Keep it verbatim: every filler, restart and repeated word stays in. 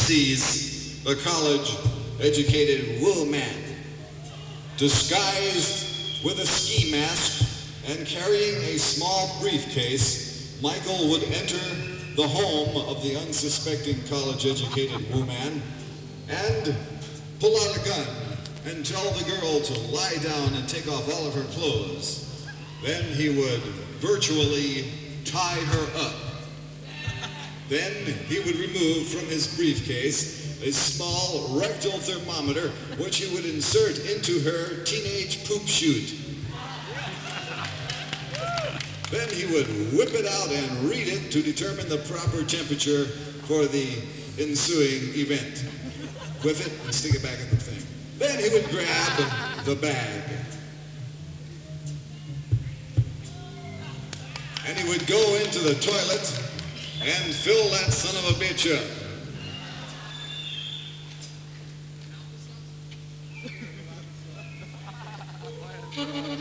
sees a college-educated woman disguised with a ski mask and carrying a small briefcase. Michael would enter the home of the unsuspecting college-educated woman and pull out a gun and tell the girl to lie down and take off all of her clothes. Then he would virtually tie her up. Then he would remove from his briefcase a small rectal thermometer which he would insert into her teenage poop chute. Then he would whip it out and read it to determine the proper temperature for the ensuing event. Whiff it and stick it back in the thing. Then he would grab the bag. And he would go into the toilet and fill that son of a bitch up.